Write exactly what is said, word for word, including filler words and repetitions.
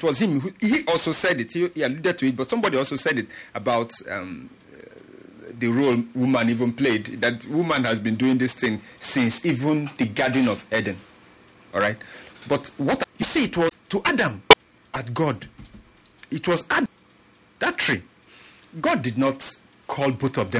it was him. Who, he also said it. He, he alluded to it, but somebody also said it about um, the role woman even played. That woman has been doing this thing since even the Garden of Eden. All right, but what you see, it was to Adam at God. It was Adam, that tree. God did not call both of them